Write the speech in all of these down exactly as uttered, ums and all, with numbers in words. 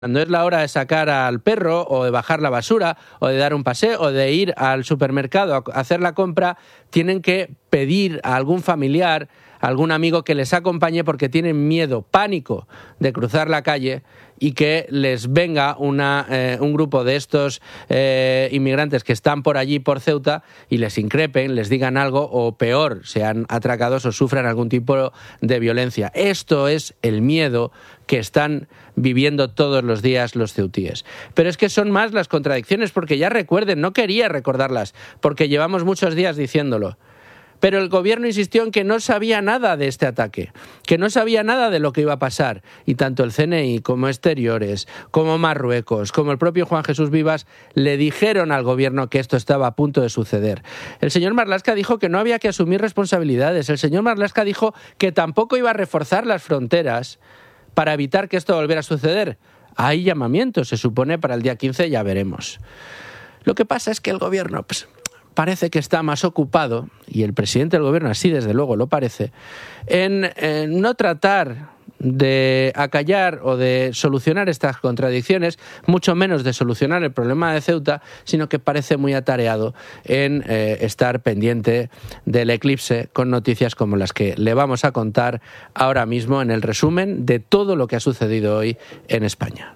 Cuando es la hora de sacar al perro o de bajar la basura o de dar un paseo o de ir al supermercado a hacer la compra, tienen que pedir a algún familiar, a algún amigo que les acompañe porque tienen miedo, pánico de cruzar la calle y que les venga una, eh, un grupo de estos eh, inmigrantes que están por allí, por Ceuta, y les increpen, les digan algo o peor, sean atracados o sufran algún tipo de violencia. Esto es el miedo que están viviendo todos los días los ceutíes. Pero es que son más las contradicciones, porque ya recuerden, no quería recordarlas, porque llevamos muchos días diciéndolo. Pero el gobierno insistió en que no sabía nada de este ataque, que no sabía nada de lo que iba a pasar. Y tanto el C N I como Exteriores, como Marruecos, como el propio Juan Jesús Vivas le dijeron al gobierno que esto estaba a punto de suceder. El señor Marlaska dijo que no había que asumir responsabilidades. El señor Marlaska dijo que tampoco iba a reforzar las fronteras para evitar que esto volviera a suceder. Hay llamamientos, se supone, para el día quince, ya veremos. Lo que pasa es que el gobierno pues, parece que está más ocupado, y el presidente del gobierno así desde luego lo parece, en, en no tratar de acallar o de solucionar estas contradicciones, mucho menos de solucionar el problema de Ceuta, sino que parece muy atareado en eh, estar pendiente del eclipse con noticias como las que le vamos a contar ahora mismo en el resumen de todo lo que ha sucedido hoy en España.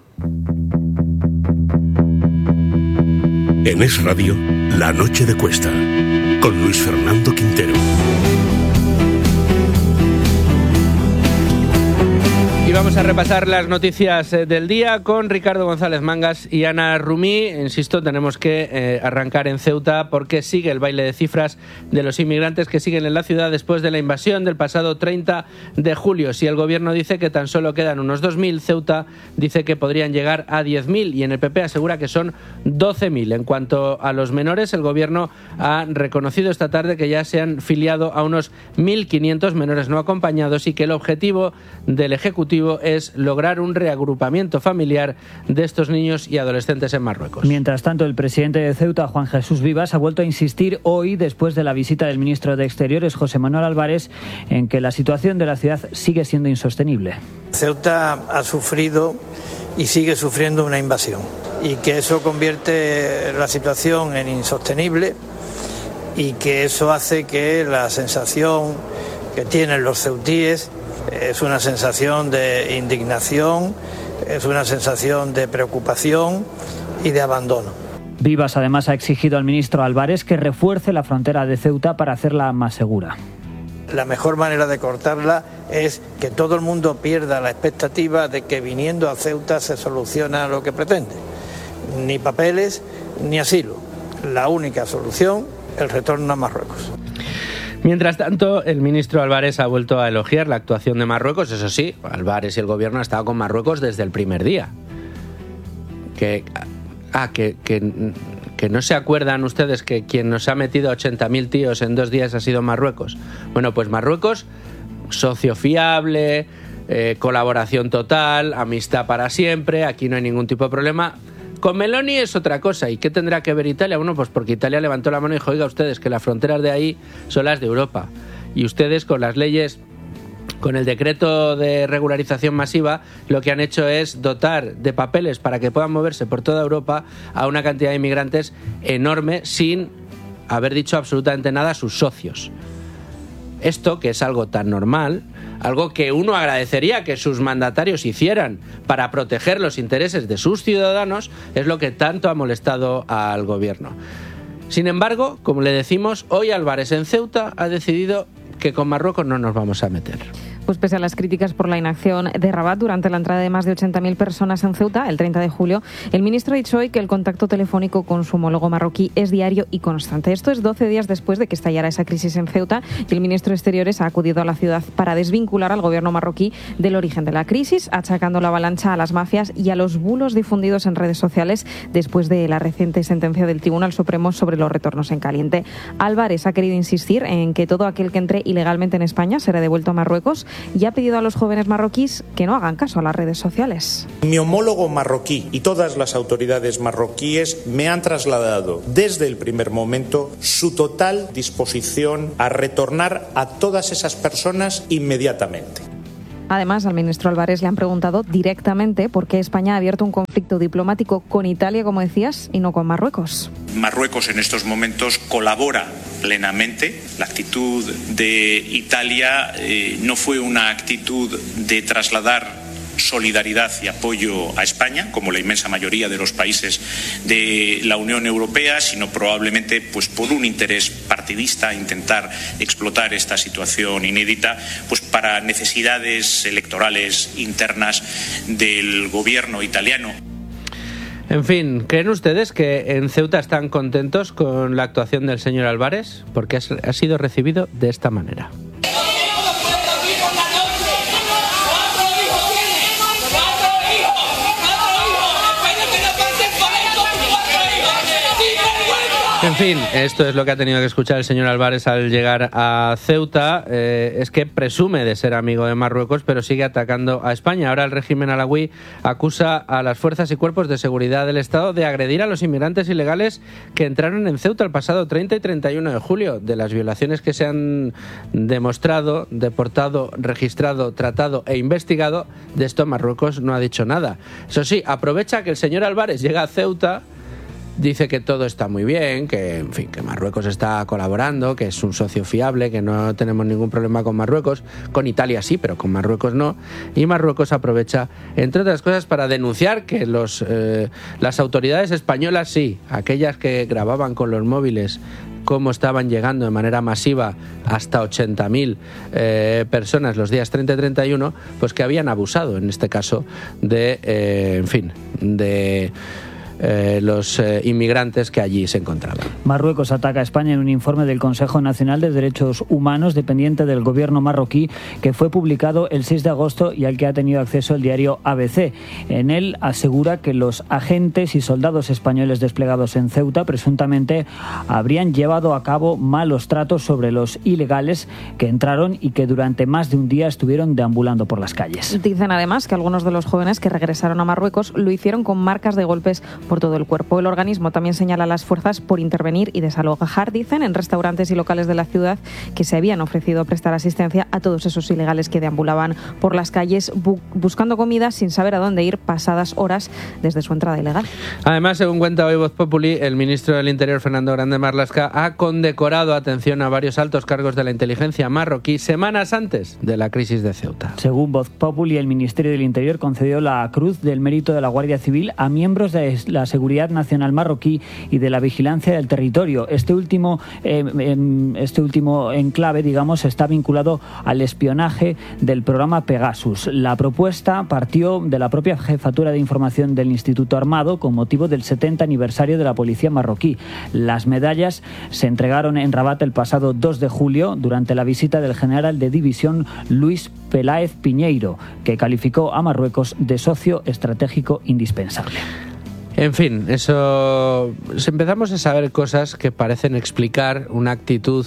En Es Radio, La Noche de Cuesta, con Luis Fernando Quintero. Y vamos a repasar las noticias del día con Ricardo González Mangas y Ana Rumí. Insisto, tenemos que eh, arrancar en Ceuta porque sigue el baile de cifras de los inmigrantes que siguen en la ciudad después de la invasión del pasado treinta de julio. Si el gobierno dice que tan solo quedan unos dos mil, Ceuta dice que podrían llegar a diez mil y en el P P asegura que son doce mil. En cuanto a los menores, el gobierno ha reconocido esta tarde que ya se han filiado a unos mil quinientos menores no acompañados y que el objetivo del Ejecutivo es lograr un reagrupamiento familiar de estos niños y adolescentes en Marruecos. Mientras tanto, el presidente de Ceuta, Juan Jesús Vivas, ha vuelto a insistir hoy, después de la visita del ministro de Exteriores, José Manuel Álvarez, en que la situación de la ciudad sigue siendo insostenible. Ceuta ha sufrido y sigue sufriendo una invasión y que eso convierte la situación en insostenible y que eso hace que la sensación que tienen los ceutíes es una sensación de indignación, es una sensación de preocupación y de abandono. Vivas además ha exigido al ministro Álvarez que refuerce la frontera de Ceuta para hacerla más segura. La mejor manera de cortarla es que todo el mundo pierda la expectativa de que viniendo a Ceuta se soluciona lo que pretende. Ni papeles ni asilo. La única solución, el retorno a Marruecos. Mientras tanto, el ministro Álvarez ha vuelto a elogiar la actuación de Marruecos. Eso sí, Álvarez y el gobierno han estado con Marruecos desde el primer día. Que, ah, que, que, que no se acuerdan ustedes que quien nos ha metido a ochenta mil tíos en dos días ha sido Marruecos. Bueno, pues Marruecos, socio fiable, eh, colaboración total, amistad para siempre, aquí no hay ningún tipo de problema. Con Meloni es otra cosa. ¿Y qué tendrá que ver Italia? Bueno, pues porque Italia levantó la mano y dijo, oiga ustedes, que las fronteras de ahí son las de Europa. Y ustedes con las leyes, con el decreto de regularización masiva, lo que han hecho es dotar de papeles para que puedan moverse por toda Europa a una cantidad de inmigrantes enorme sin haber dicho absolutamente nada a sus socios. Esto, que es algo tan normal, algo que uno agradecería que sus mandatarios hicieran para proteger los intereses de sus ciudadanos, es lo que tanto ha molestado al gobierno. Sin embargo, como le decimos, hoy Álvarez en Ceuta ha decidido que con Marruecos no nos vamos a meter. Pues pese a las críticas por la inacción de Rabat durante la entrada de más de ochenta mil personas en Ceuta el treinta de julio, el ministro ha dicho hoy que el contacto telefónico con su homólogo marroquí es diario y constante. Esto es doce días después de que estallara esa crisis en Ceuta y el ministro de Exteriores ha acudido a la ciudad para desvincular al gobierno marroquí del origen de la crisis, achacando la avalancha a las mafias y a los bulos difundidos en redes sociales después de la reciente sentencia del Tribunal Supremo sobre los retornos en caliente. Álvarez ha querido insistir en que todo aquel que entre ilegalmente en España será devuelto a Marruecos y ha pedido a los jóvenes marroquíes que no hagan caso a las redes sociales. Mi homólogo marroquí y todas las autoridades marroquíes me han trasladado desde el primer momento su total disposición a retornar a todas esas personas inmediatamente. Además, al ministro Álvarez le han preguntado directamente por qué España ha abierto un conflicto diplomático con Italia, como decías, y no con Marruecos. Marruecos en estos momentos colabora plenamente. La actitud de Italia eh, no fue una actitud de trasladar solidaridad y apoyo a España, como la inmensa mayoría de los países de la Unión Europea, sino probablemente pues por un interés partidista, intentar explotar esta situación inédita pues para necesidades electorales internas del gobierno italiano. En fin, ¿creen ustedes que en Ceuta están contentos con la actuación del señor Álvarez? Porque ha sido recibido de esta manera. En fin, esto es lo que ha tenido que escuchar el señor Álvarez al llegar a Ceuta. Eh, es que presume de ser amigo de Marruecos, pero sigue atacando a España. Ahora el régimen alawí acusa a las fuerzas y cuerpos de seguridad del Estado de agredir a los inmigrantes ilegales que entraron en Ceuta el pasado treinta y treinta y uno de julio. De las violaciones que se han demostrado, deportado, registrado, tratado e investigado, de esto Marruecos no ha dicho nada. Eso sí, aprovecha que el señor Álvarez llega a Ceuta. Dice que todo está muy bien, que en fin, que Marruecos está colaborando, que es un socio fiable, que no tenemos ningún problema con Marruecos. Con Italia sí, pero con Marruecos no. Y Marruecos aprovecha, entre otras cosas, para denunciar que los, eh, las autoridades españolas sí, aquellas que grababan con los móviles cómo estaban llegando de manera masiva hasta ochenta mil eh, personas los días treinta y treinta y uno, pues que habían abusado, en este caso, de, eh, en fin, de... Eh, los eh, inmigrantes que allí se encontraban. Marruecos ataca a España en un informe del Consejo Nacional de Derechos Humanos dependiente del gobierno marroquí que fue publicado el seis de agosto y al que ha tenido acceso el diario A B C. En él asegura que los agentes y soldados españoles desplegados en Ceuta presuntamente habrían llevado a cabo malos tratos sobre los ilegales que entraron y que durante más de un día estuvieron deambulando por las calles. Dicen además que algunos de los jóvenes que regresaron a Marruecos lo hicieron con marcas de golpes por todo el cuerpo. El organismo también señala a las fuerzas por intervenir y desalojar, dicen, en restaurantes y locales de la ciudad que se habían ofrecido a prestar asistencia a todos esos ilegales que deambulaban por las calles bu- buscando comida sin saber a dónde ir pasadas horas desde su entrada ilegal. Además, según cuenta hoy Voz Populi, el ministro del Interior, Fernando Grande Marlaska, ha condecorado, atención, a varios altos cargos de la inteligencia marroquí semanas antes de la crisis de Ceuta. Según Voz Populi, el Ministerio del Interior concedió la Cruz del Mérito de la Guardia Civil a miembros de la Seguridad Nacional marroquí y de la Vigilancia del Territorio. Este último, eh, este último enclave, digamos, está vinculado al espionaje del programa Pegasus. La propuesta partió de la propia Jefatura de Información del Instituto Armado con motivo del setenta aniversario de la policía marroquí. Las medallas se entregaron en Rabat el pasado dos de julio durante la visita del general de división Luis Peláez Piñeiro, que calificó a Marruecos de socio estratégico indispensable. En fin, eso... empezamos a saber cosas que parecen explicar una actitud,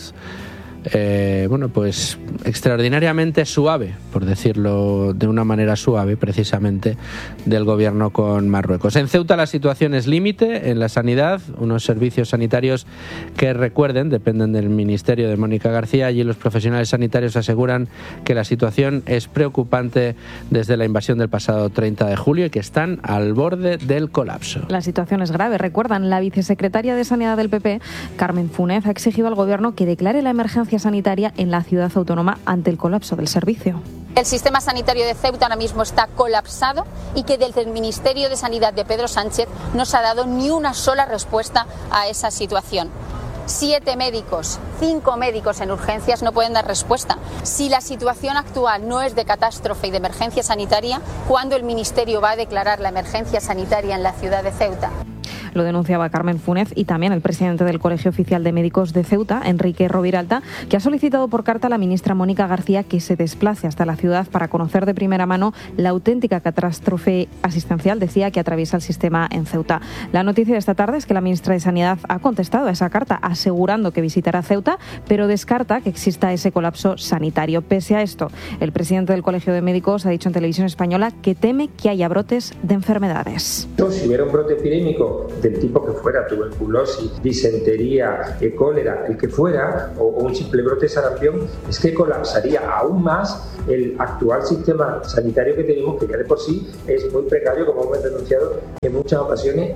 eh, bueno, pues extraordinariamente suave, por decirlo de una manera suave, precisamente, del gobierno con Marruecos. En Ceuta la situación es límite en la sanidad, unos servicios sanitarios que, recuerden, dependen del Ministerio de Mónica García. Allí los profesionales sanitarios aseguran que la situación es preocupante desde la invasión del pasado treinta de julio y que están al borde del colapso. La situación es grave. Recuerdan, la vicesecretaria de Sanidad del P P, Carmen Funes, ha exigido al gobierno que declare la emergencia sanitaria en la ciudad autónoma ante el colapso del servicio. El sistema sanitario de Ceuta ahora mismo está colapsado y que desde el Ministerio de Sanidad de Pedro Sánchez no se ha dado ni una sola respuesta a esa situación. Siete médicos, cinco médicos en urgencias no pueden dar respuesta. Si la situación actual no es de catástrofe y de emergencia sanitaria, ¿cuándo el Ministerio va a declarar la emergencia sanitaria en la ciudad de Ceuta? Lo denunciaba Carmen Funes y también el presidente del Colegio Oficial de Médicos de Ceuta, Enrique Roviralta, que ha solicitado por carta a la ministra Mónica García que se desplace hasta la ciudad para conocer de primera mano la auténtica catástrofe asistencial, decía, que atraviesa el sistema en Ceuta. La noticia de esta tarde es que la ministra de Sanidad ha contestado a esa carta asegurando que visitará Ceuta, pero descarta que exista ese colapso sanitario. Pese a esto, el presidente del Colegio de Médicos ha dicho en Televisión Española que teme que haya brotes de enfermedades. Si hubiera un brote epidémico del tipo que fuera, tuberculosis, disentería, eh, cólera, el que fuera, o, o un simple brote de sarampión, es que colapsaría aún más el actual sistema sanitario que tenemos, que ya de por sí es muy precario, como hemos denunciado en muchas ocasiones.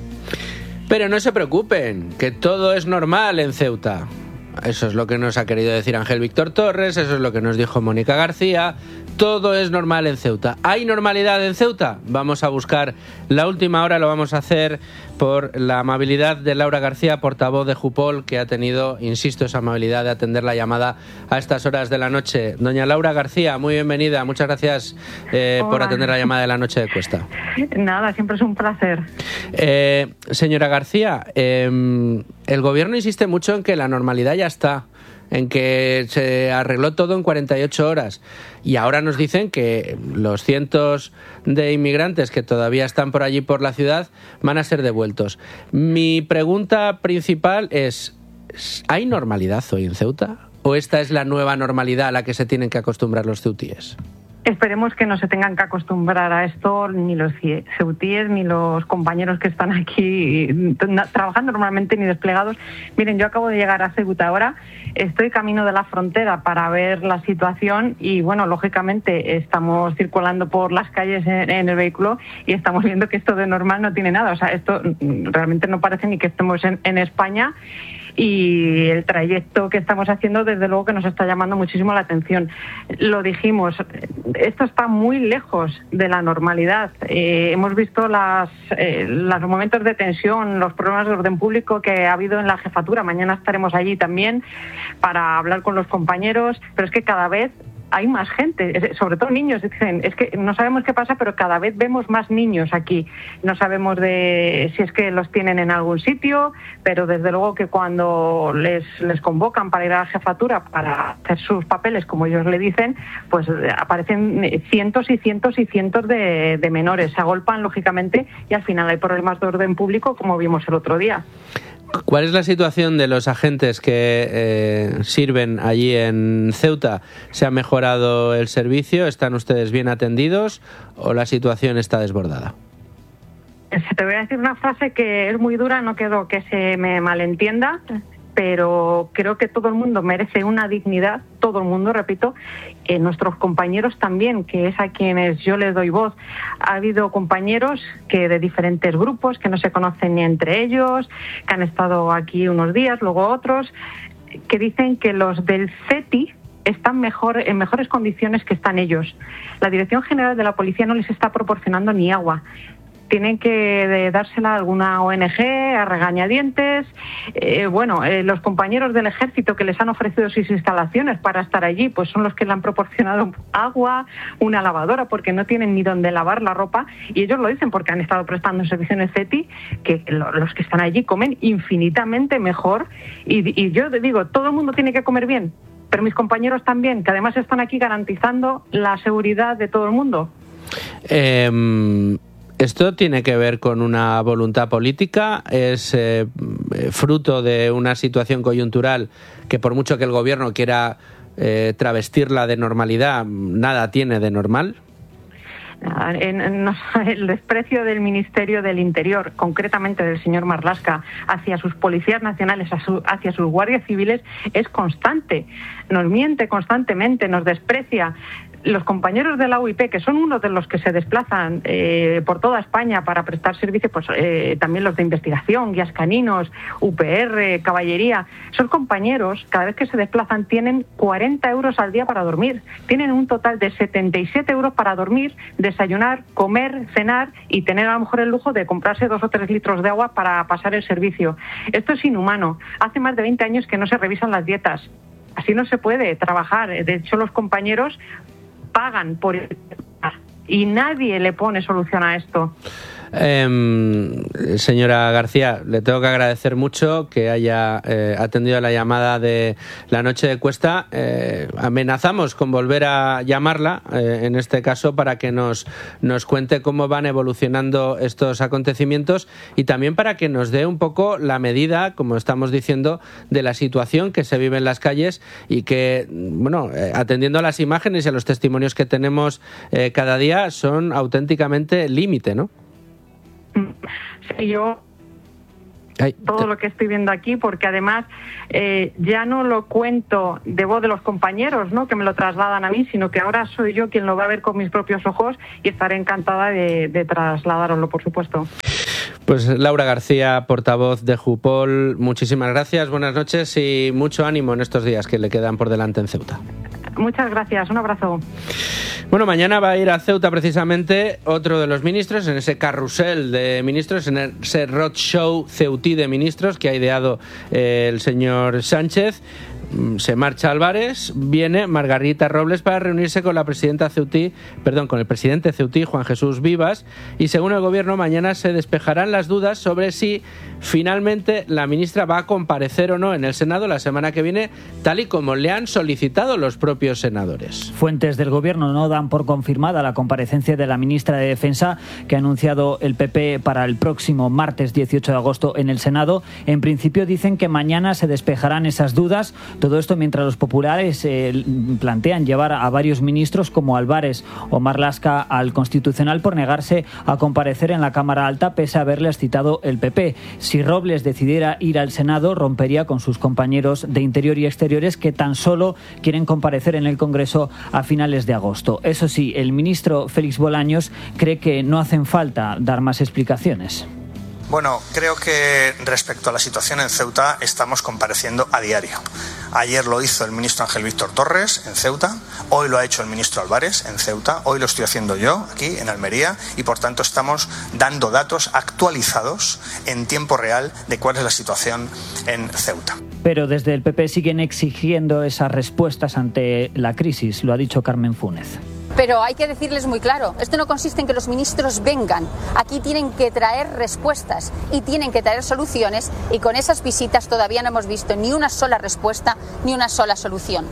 Pero no se preocupen, que todo es normal en Ceuta. Eso es lo que nos ha querido decir Ángel Víctor Torres, eso es lo que nos dijo Mónica García. Todo es normal en Ceuta. ¿Hay normalidad en Ceuta? Vamos a buscar la última hora, lo vamos a hacer por la amabilidad de Laura García, portavoz de Jupol, que ha tenido, insisto, esa amabilidad de atender la llamada a estas horas de la noche. Doña Laura García, muy bienvenida. Muchas gracias eh, por atender la llamada de la noche de Cuesta. Nada, siempre es un placer. Eh, señora García, eh, el gobierno insiste mucho en que la normalidad ya está, en que se arregló todo en cuarenta y ocho horas. Y ahora nos dicen que los cientos de inmigrantes que todavía están por allí por la ciudad van a ser devueltos. Mi pregunta principal es, ¿hay normalidad hoy en Ceuta? ¿O esta es la nueva normalidad a la que se tienen que acostumbrar los ceutíes? Esperemos que no se tengan que acostumbrar a esto ni los ceutíes ni los compañeros que están aquí trabajando normalmente ni desplegados. Miren, yo acabo de llegar a Ceuta ahora, estoy camino de la frontera para ver la situación y, bueno, lógicamente estamos circulando por las calles en, en el vehículo y estamos viendo que esto de normal no tiene nada. O sea, esto realmente no parece ni que estemos en, en España. Y el trayecto que estamos haciendo, desde luego que nos está llamando muchísimo la atención. Lo dijimos, esto está muy lejos de la normalidad. Eh, hemos visto las, eh, los momentos de tensión, los problemas de orden público que ha habido en la jefatura. Mañana estaremos allí también para hablar con los compañeros, pero es que cada vez hay más gente, sobre todo niños. Dicen, es que no sabemos qué pasa, pero cada vez vemos más niños aquí. No sabemos de si es que los tienen en algún sitio, pero desde luego que cuando les, les convocan para ir a la jefatura para hacer sus papeles, como ellos le dicen, pues aparecen cientos y cientos y cientos de, de menores. Se agolpan, lógicamente, y al final hay problemas de orden público, como vimos el otro día. ¿Cuál es la situación de los agentes que eh, sirven allí en Ceuta? ¿Se ha mejorado el servicio? ¿Están ustedes bien atendidos o la situación está desbordada? Te voy a decir una frase que es muy dura, no quiero que se me malentienda, pero creo que todo el mundo merece una dignidad, todo el mundo, repito, eh, nuestros compañeros también, que es a quienes yo les doy voz. Ha habido compañeros que de diferentes grupos, que no se conocen ni entre ellos, que han estado aquí unos días, luego otros, que dicen que los del CETI están mejor, en mejores condiciones que están ellos. La Dirección General de la Policía no les está proporcionando ni agua. Tienen que dársela a alguna O N Ge, a regañadientes. Eh, bueno, eh, los compañeros del ejército que les han ofrecido sus instalaciones para estar allí, pues son los que le han proporcionado agua, una lavadora, porque no tienen ni dónde lavar la ropa. Y ellos lo dicen porque han estado prestando servicio en el CETI, que lo, los que están allí comen infinitamente mejor. Y, y yo digo, todo el mundo tiene que comer bien, pero mis compañeros también, que además están aquí garantizando la seguridad de todo el mundo. Eh... ¿Esto tiene que ver con una voluntad política? ¿Es eh, fruto de una situación coyuntural que, por mucho que el gobierno quiera eh, travestirla de normalidad, nada tiene de normal? El desprecio del Ministerio del Interior, concretamente del señor Marlaska, hacia sus policías nacionales, hacia sus guardias civiles, es constante. Nos miente constantemente, nos desprecia. Los compañeros de la U I P, que son uno de los que se desplazan eh, por toda España para prestar servicio, pues eh, también los de investigación, guías caninos, U P R, caballería, esos compañeros, cada vez que se desplazan, tienen cuarenta euros al día para dormir. Tienen un total de setenta y siete euros para dormir, desayunar, comer, cenar y tener a lo mejor el lujo de comprarse dos o tres litros de agua para pasar el servicio. Esto es inhumano. Hace más de veinte años que no se revisan las dietas. Así no se puede trabajar. De hecho, los compañeros pagan por ir y nadie le pone solución a esto. Eh, señora García, le tengo que agradecer mucho que haya eh, atendido la llamada de la noche de Cuesta. Eh, amenazamos con volver a llamarla, eh, en este caso, para que nos, nos cuente cómo van evolucionando estos acontecimientos y también para que nos dé un poco la medida, como estamos diciendo, de la situación que se vive en las calles y que, bueno, eh, atendiendo a las imágenes y a los testimonios que tenemos eh, cada día, son auténticamente límite, ¿no? Sí, yo Ay, todo te... lo que estoy viendo aquí, porque además eh, ya no lo cuento de voz de los compañeros, ¿no?, que me lo trasladan a mí, sino que ahora soy yo quien lo va a ver con mis propios ojos y estaré encantada de, de trasladároslo, por supuesto. Pues Laura García, portavoz de Jupol, muchísimas gracias, buenas noches y mucho ánimo en estos días que le quedan por delante en Ceuta. Muchas gracias, un abrazo. Bueno, mañana va a ir a Ceuta precisamente otro de los ministros, en ese carrusel de ministros, en ese roadshow ceutí de ministros que ha ideado eh, el señor Sánchez. Se marcha Álvarez, viene Margarita Robles para reunirse con la presidenta ceutí, perdón, con el presidente ceutí, Juan Jesús Vivas, y según el gobierno mañana se despejarán las dudas sobre si finalmente la ministra va a comparecer o no en el Senado la semana que viene, tal y como le han solicitado los propios senadores. Fuentes del gobierno no dan por confirmada la comparecencia de la ministra de Defensa que ha anunciado el P P para el próximo martes dieciocho de agosto en el Senado. En principio dicen que mañana se despejarán esas dudas. Todo esto mientras los populares eh, plantean llevar a varios ministros como Álvarez o Marlaska al Constitucional por negarse a comparecer en la Cámara Alta pese a haberles citado el P P. Si Robles decidiera ir al Senado, rompería con sus compañeros de Interior y Exteriores que tan solo quieren comparecer en el Congreso a finales de agosto. Eso sí, el ministro Félix Bolaños cree que no hacen falta dar más explicaciones. Bueno, creo que respecto a la situación en Ceuta estamos compareciendo a diario. Ayer lo hizo el ministro Ángel Víctor Torres en Ceuta, hoy lo ha hecho el ministro Álvarez en Ceuta, hoy lo estoy haciendo yo aquí en Almería y por tanto estamos dando datos actualizados en tiempo real de cuál es la situación en Ceuta. Pero desde el P P siguen exigiendo esas respuestas ante la crisis, lo ha dicho Carmen Fúnez. Pero hay que decirles muy claro, esto no consiste en que los ministros vengan, aquí tienen que traer respuestas y tienen que traer soluciones y con esas visitas todavía no hemos visto ni una sola respuesta ni una sola solución.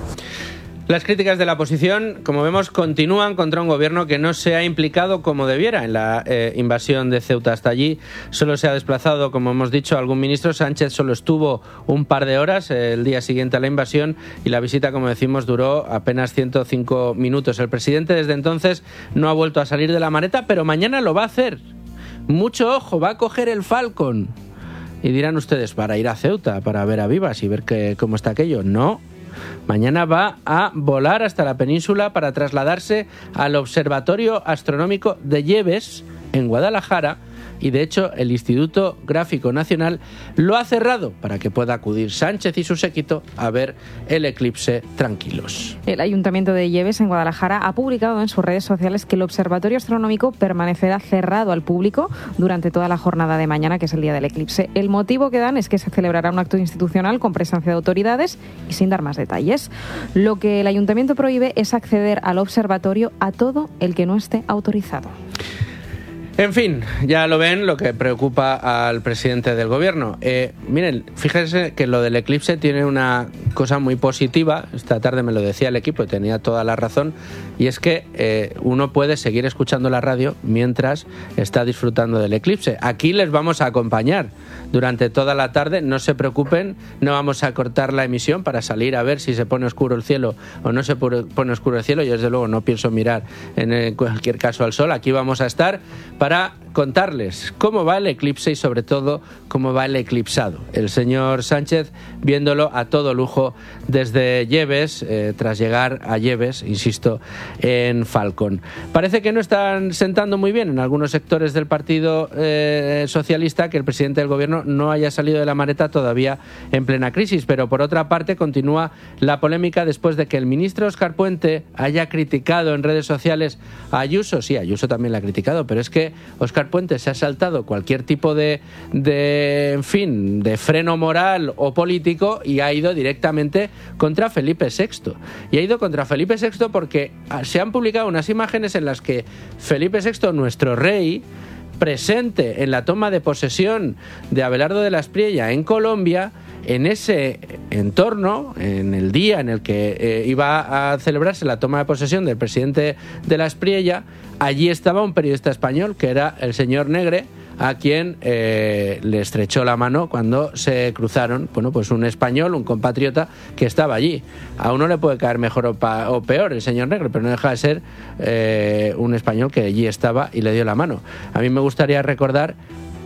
Las críticas de la oposición, como vemos, continúan contra un gobierno que no se ha implicado como debiera en la eh, invasión de Ceuta. Hasta allí solo se ha desplazado, como hemos dicho, algún ministro. Sánchez solo estuvo un par de horas eh, el día siguiente a la invasión y la visita, como decimos, duró apenas ciento cinco minutos. El presidente desde entonces no ha vuelto a salir de la maleta, pero mañana lo va a hacer. Mucho ojo, va a coger el Falcon. Y dirán ustedes, para ir a Ceuta, para ver a Vivas y ver que, cómo está aquello. No. Mañana va a volar hasta la península para trasladarse al Observatorio Astronómico de Lleves, en Guadalajara, y de hecho el Instituto Gráfico Nacional lo ha cerrado para que pueda acudir Sánchez y su séquito a ver el eclipse tranquilos. El Ayuntamiento de Lleves, en Guadalajara, ha publicado en sus redes sociales que el Observatorio Astronómico permanecerá cerrado al público durante toda la jornada de mañana, que es el día del eclipse. El motivo que dan es que se celebrará un acto institucional con presencia de autoridades y sin dar más detalles. Lo que el Ayuntamiento prohíbe es acceder al observatorio a todo el que no esté autorizado. En fin, ya lo ven, lo que preocupa al presidente del gobierno. Eh, miren, fíjense que lo del eclipse tiene una cosa muy positiva. Esta tarde me lo decía el equipo y tenía toda la razón. Y es que eh, uno puede seguir escuchando la radio mientras está disfrutando del eclipse. Aquí les vamos a acompañar durante toda la tarde. No se preocupen, no vamos a cortar la emisión para salir a ver si se pone oscuro el cielo o no se pone oscuro el cielo. Yo desde luego no pienso mirar en cualquier caso al sol. Aquí vamos a estar para para contarles cómo va el eclipse y sobre todo cómo va el eclipsado. El señor Sánchez viéndolo a todo lujo desde Lleves, eh, tras llegar a Lleves, insisto, en Falcon. Parece que no están sentando muy bien en algunos sectores del Partido eh, Socialista que el presidente del gobierno no haya salido de la maleta todavía en plena crisis, pero por otra parte continúa la polémica después de que el ministro Óscar Puente haya criticado en redes sociales a Ayuso. Sí, Ayuso también la ha criticado, pero es que Óscar Puente se ha saltado cualquier tipo de, de, en fin, de freno moral o político y ha ido directamente contra Felipe sexto. Y ha ido contra Felipe sexto porque se han publicado unas imágenes en las que Felipe sexto, nuestro rey, presente en la toma de posesión de Abelardo de la Espriella en Colombia, en ese entorno, en el día en el que eh, iba a celebrarse la toma de posesión del presidente de la Espriella, allí estaba un periodista español que era el señor Negre, a quien eh, le estrechó la mano cuando se cruzaron, bueno, pues un español, un compatriota que estaba allí. A uno le puede caer mejor o, pa- o peor el señor Negre, pero no deja de ser eh, un español que allí estaba y le dio la mano. A mí me gustaría recordar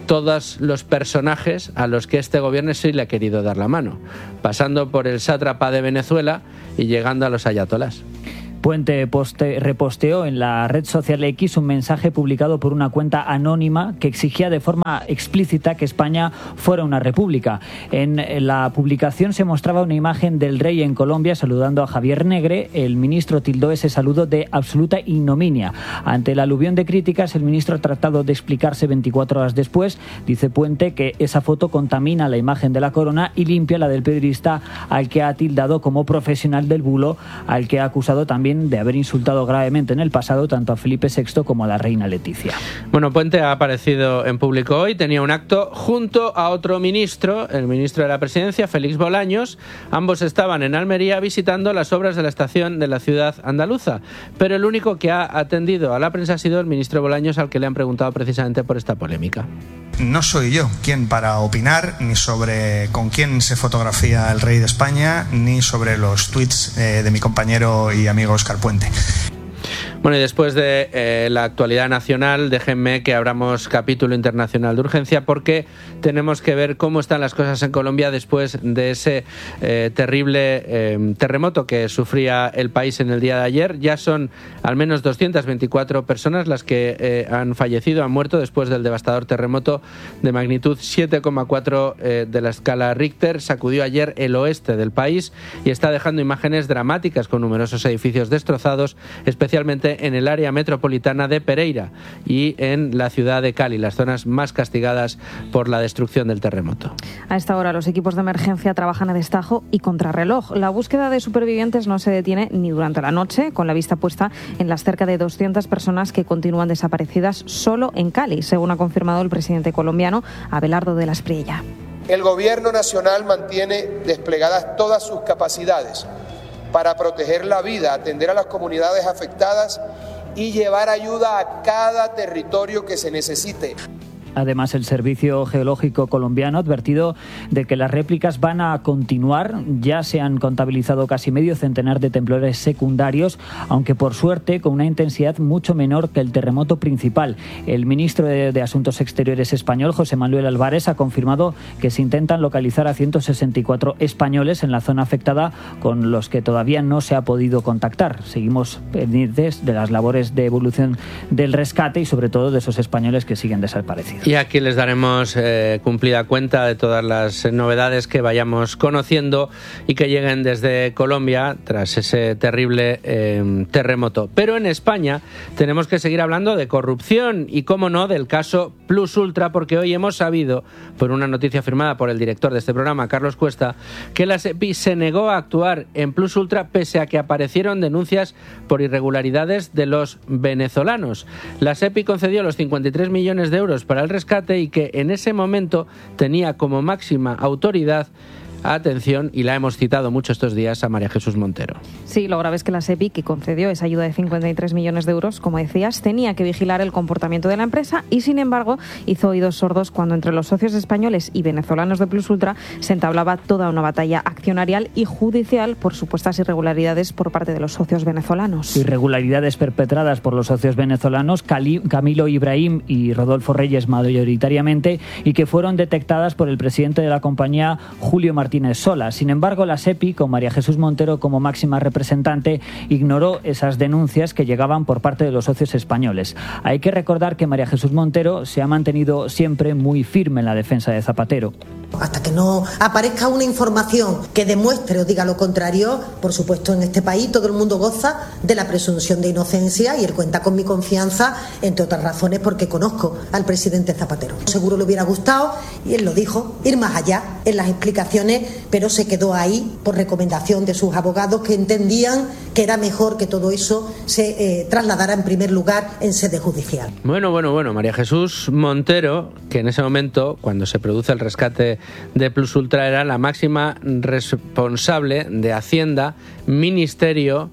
todos los personajes a los que este gobierno sí le ha querido dar la mano, pasando por el sátrapa de Venezuela y llegando a los ayatolás. Puente poste, reposteó en la red social X un mensaje publicado por una cuenta anónima que exigía de forma explícita que España fuera una república. En la publicación se mostraba una imagen del rey en Colombia saludando a Javier Negre. El ministro tildó ese saludo de absoluta ignominia. Ante el aluvión de críticas, el ministro ha tratado de explicarse veinticuatro horas después. Dice Puente que esa foto contamina la imagen de la corona y limpia la del periodista al que ha tildado como profesional del bulo, al que ha acusado también de haber insultado gravemente en el pasado tanto a Felipe sexto como a la reina Leticia. Bueno, Puente ha aparecido en público hoy, tenía un acto junto a otro ministro, el ministro de la Presidencia, Félix Bolaños. Ambos estaban en Almería visitando las obras de la estación de la ciudad andaluza, pero el único que ha atendido a la prensa ha sido el ministro Bolaños, al que le han preguntado precisamente por esta polémica. No soy yo quien para opinar ni sobre con quién se fotografía el rey de España, ni sobre los tuits eh, de mi compañero y amigo Óscar Puente. Bueno, y después de eh, la actualidad nacional, déjenme que abramos capítulo internacional de urgencia, porque tenemos que ver cómo están las cosas en Colombia después de ese eh, terrible eh, terremoto que sufría el país en el día de ayer. Ya son al menos doscientas veinticuatro personas las que eh, han fallecido, han muerto después del devastador terremoto de magnitud siete coma cuatro eh, de la escala Richter. Sacudió ayer el oeste del país y está dejando imágenes dramáticas con numerosos edificios destrozados, especialmente en el área metropolitana de Pereira y en la ciudad de Cali, las zonas más castigadas por la destrucción del terremoto. A esta hora los equipos de emergencia trabajan a destajo y contrarreloj. La búsqueda de supervivientes no se detiene ni durante la noche, con la vista puesta en las cerca de doscientas personas que continúan desaparecidas solo en Cali, según ha confirmado el presidente colombiano Abelardo de la Espriella. El Gobierno Nacional mantiene desplegadas todas sus capacidades para proteger la vida, atender a las comunidades afectadas y llevar ayuda a cada territorio que se necesite. Además, el Servicio Geológico colombiano ha advertido de que las réplicas van a continuar. Ya se han contabilizado casi medio centenar de temblores secundarios, aunque por suerte con una intensidad mucho menor que el terremoto principal. El ministro de, de Asuntos Exteriores español, José Manuel Álvarez, ha confirmado que se intentan localizar a ciento sesenta y cuatro españoles en la zona afectada, con los que todavía no se ha podido contactar. Seguimos pendientes de las labores de evolución del rescate y sobre todo de esos españoles que siguen desaparecidos. Y aquí les daremos eh, cumplida cuenta de todas las novedades que vayamos conociendo y que lleguen desde Colombia tras ese terrible eh, terremoto. Pero en España tenemos que seguir hablando de corrupción y, cómo no, del caso Plus Ultra, porque hoy hemos sabido, por una noticia firmada por el director de este programa, Carlos Cuesta, que la SEPI se negó a actuar en Plus Ultra pese a que aparecieron denuncias por irregularidades de los venezolanos. La SEPI concedió los cincuenta y tres millones de euros para el rescate y que en ese momento tenía como máxima autoridad, atención, y la hemos citado mucho estos días, a María Jesús Montero. Sí, lo grave es que la SEPI, que concedió esa ayuda de cincuenta y tres millones de euros, como decías, tenía que vigilar el comportamiento de la empresa y, sin embargo, hizo oídos sordos cuando entre los socios españoles y venezolanos de Plus Ultra se entablaba toda una batalla accionarial y judicial por supuestas irregularidades por parte de los socios venezolanos. Irregularidades perpetradas por los socios venezolanos Cali, Camilo Ibrahim y Rodolfo Reyes mayoritariamente, y que fueron detectadas por el presidente de la compañía, Julio Martínez Sola. Sin embargo, la SEPI, con María Jesús Montero como máxima representante, ignoró esas denuncias que llegaban por parte de los socios españoles. Hay que recordar que María Jesús Montero se ha mantenido siempre muy firme en la defensa de Zapatero. Hasta que no aparezca una información que demuestre o diga lo contrario, por supuesto, en este país todo el mundo goza de la presunción de inocencia y él cuenta con mi confianza, entre otras razones porque conozco al presidente Zapatero. Seguro le hubiera gustado, y él lo dijo, ir más allá en las explicaciones, pero se quedó ahí por recomendación de sus abogados, que entendían que era mejor que todo eso se eh, trasladara en primer lugar en sede judicial. Bueno, bueno, bueno, María Jesús Montero, que en ese momento, cuando se produce el rescate de Plus Ultra, era la máxima responsable de Hacienda, ministerio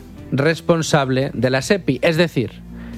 responsable de la SEPI. Es decir,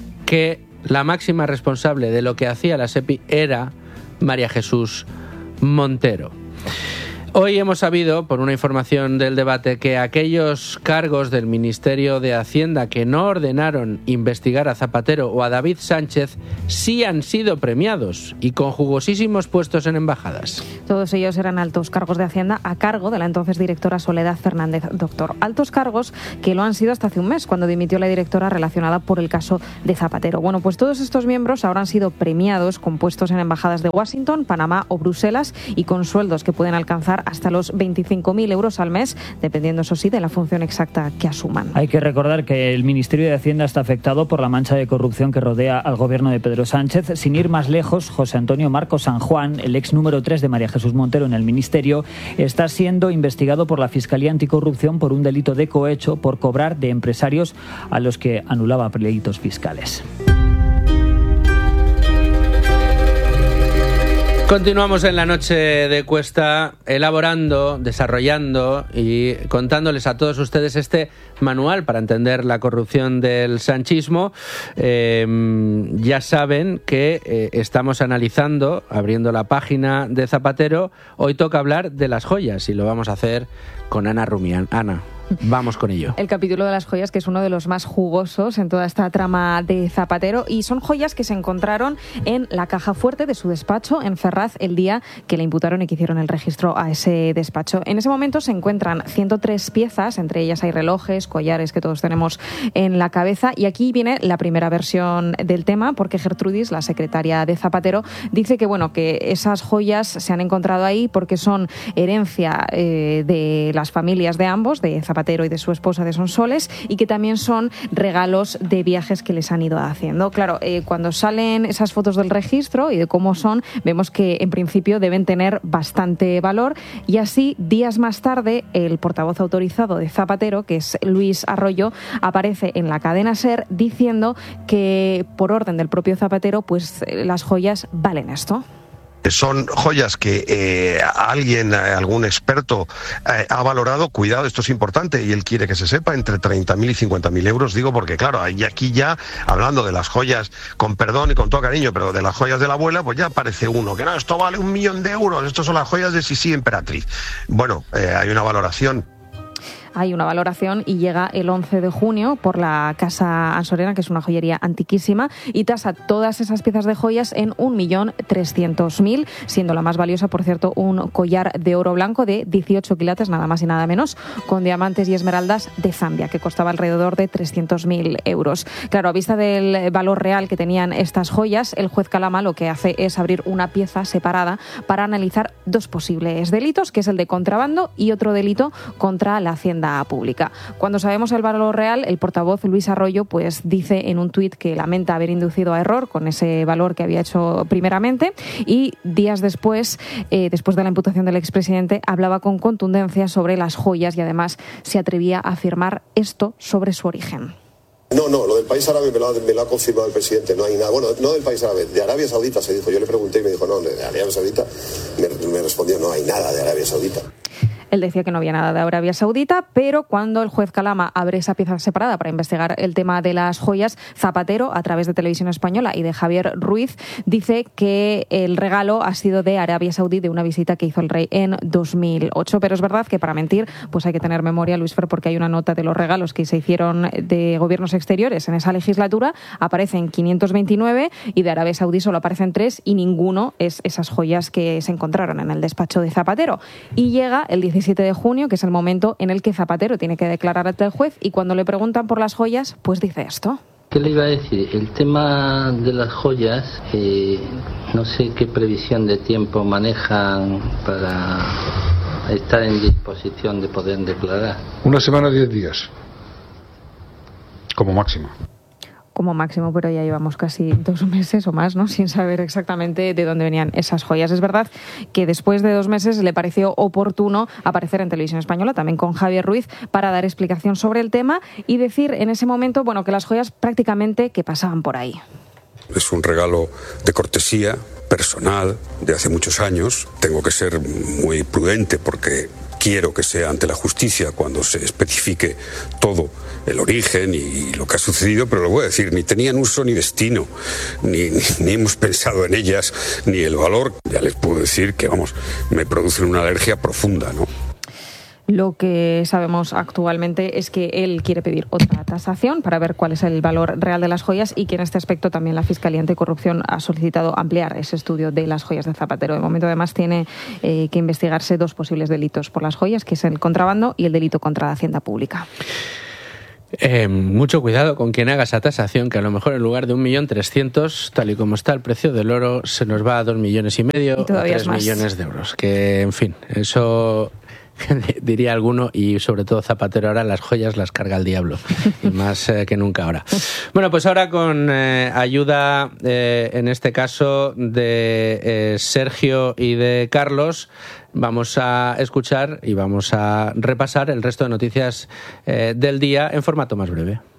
que la máxima responsable de lo que hacía la SEPI era María Jesús Montero. Hoy hemos sabido, por una información del debate, que aquellos cargos del Ministerio de Hacienda que no ordenaron investigar a Zapatero o a David Sánchez sí han sido premiados y con jugosísimos puestos en embajadas. Todos ellos eran altos cargos de Hacienda a cargo de la entonces directora Soledad Fernández Doctor. Altos cargos que lo han sido hasta hace un mes, cuando dimitió la directora relacionada por el caso de Zapatero. Bueno, pues todos estos miembros ahora han sido premiados con puestos en embajadas de Washington, Panamá o Bruselas y con sueldos que pueden alcanzar hasta los veinticinco mil euros al mes, dependiendo, eso sí, de la función exacta que asuman. Hay que recordar que el Ministerio de Hacienda está afectado por la mancha de corrupción que rodea al gobierno de Pedro Sánchez. Sin ir más lejos, José Antonio Marcos San Juan, el ex número tres de María Jesús Montero en el Ministerio, está siendo investigado por la Fiscalía Anticorrupción por un delito de cohecho por cobrar de empresarios a los que anulaba pleitos fiscales. Continuamos en la noche de Cuesta elaborando, desarrollando y contándoles a todos ustedes este manual para entender la corrupción del sanchismo. Eh, ya saben que eh, estamos analizando, abriendo la página de Zapatero. Hoy toca hablar de las joyas y lo vamos a hacer con Ana Rumián. Ana, vamos con ello. El capítulo de las joyas, que es uno de los más jugosos en toda esta trama de Zapatero, y son joyas que se encontraron en la caja fuerte de su despacho en Ferraz el día que le imputaron y que hicieron el registro a ese despacho. En ese momento se encuentran ciento tres piezas, entre ellas hay relojes, collares que todos tenemos en la cabeza, y aquí viene la primera versión del tema, porque Gertrudis, la secretaria de Zapatero, dice que bueno, que esas joyas se han encontrado ahí porque son herencia eh, de las familias de ambos, de Zapatero y de su esposa, de Sonsoles, y que también son regalos de viajes que les han ido haciendo. Claro, eh, cuando salen esas fotos del registro y de cómo son, vemos que en principio deben tener bastante valor, y así días más tarde el portavoz autorizado de Zapatero, que es Luis Arroyo, aparece en la cadena SER diciendo que por orden del propio Zapatero, pues las joyas valen esto. Son joyas que eh, alguien, algún experto eh, ha valorado, cuidado, esto es importante y él quiere que se sepa, entre treinta mil y cincuenta mil euros, digo porque claro, y aquí ya hablando de las joyas, con perdón y con todo cariño, pero de las joyas de la abuela, pues ya aparece uno, que no, esto vale un millón de euros, esto son las joyas de Sisi Emperatriz. Bueno, eh, hay una valoración. Hay una valoración y llega el once de junio por la Casa Ansorena, que es una joyería antiquísima, y tasa todas esas piezas de joyas en un millón trescientos mil, siendo la más valiosa, por cierto, un collar de oro blanco de dieciocho quilates, nada más y nada menos, con diamantes y esmeraldas de Zambia, que costaba alrededor de trescientos mil euros. Claro, a vista del valor real que tenían estas joyas, el juez Calama lo que hace es abrir una pieza separada para analizar dos posibles delitos, que es el de contrabando y otro delito contra la Hacienda pública. Cuando sabemos el valor real, el portavoz Luis Arroyo pues dice en un tuit que lamenta haber inducido a error con ese valor que había hecho primeramente, y días después, eh, después de la imputación del expresidente, hablaba con contundencia sobre las joyas y además se atrevía a afirmar esto sobre su origen. No, no, lo del país árabe me lo, ha, me lo ha confirmado el presidente, no hay nada. Bueno, no del país árabe, de Arabia Saudita se dijo. Yo le pregunté y me dijo, no, de Arabia Saudita. Me, me respondió, no hay nada de Arabia Saudita. Él decía que no había nada de Arabia Saudita, pero cuando el juez Calama abre esa pieza separada para investigar el tema de las joyas, Zapatero, a través de Televisión Española y de Javier Ruiz, dice que el regalo ha sido de Arabia Saudí, de una visita que hizo el rey en dos mil ocho. Pero es verdad que para mentir pues hay que tener memoria, Luis Fer, porque hay una nota de los regalos que se hicieron de gobiernos exteriores en esa legislatura, aparecen quinientos veintinueve y de Arabia Saudí solo aparecen tres, y ninguno es esas joyas que se encontraron en el despacho de Zapatero. Y llega el diecisiete de junio, que es el momento en el que Zapatero tiene que declarar ante el juez, y cuando le preguntan por las joyas, pues dice esto. ¿Qué le iba a decir? El tema de las joyas, eh, no sé qué previsión de tiempo manejan para estar en disposición de poder declarar. Una semana, diez días, como máximo. Como máximo, pero ya llevamos casi dos meses o más, ¿no?, sin saber exactamente de dónde venían esas joyas. Es verdad que después de dos meses le pareció oportuno aparecer en Televisión Española, también con Javier Ruiz, para dar explicación sobre el tema y decir en ese momento, bueno, que las joyas prácticamente que pasaban por ahí. Es un regalo de cortesía personal de hace muchos años. Tengo que ser muy prudente porque quiero que sea ante la justicia cuando se especifique todo el origen y lo que ha sucedido, pero lo voy a decir, ni tenían uso ni destino, ni, ni, ni hemos pensado en ellas, ni el valor. Ya les puedo decir que, vamos, me producen una alergia profunda, ¿no? Lo que sabemos actualmente es que él quiere pedir otra tasación para ver cuál es el valor real de las joyas y que en este aspecto también la Fiscalía Anticorrupción ha solicitado ampliar ese estudio de las joyas de Zapatero. De momento, además, tiene eh, que investigarse dos posibles delitos por las joyas, que es el contrabando y el delito contra la hacienda pública. Eh, mucho cuidado con quien haga esa tasación, que a lo mejor en lugar de un millón trescientos, tal y como está el precio del oro, se nos va a dos millones y medio o tres millones de euros. Que, en fin, eso diría alguno, y sobre todo Zapatero ahora las joyas las carga el diablo, y más eh, que nunca ahora. Bueno, pues ahora con eh, ayuda, eh, en este caso, de eh, Sergio y de Carlos, vamos a escuchar y vamos a repasar el resto de noticias eh, del día en formato más breve.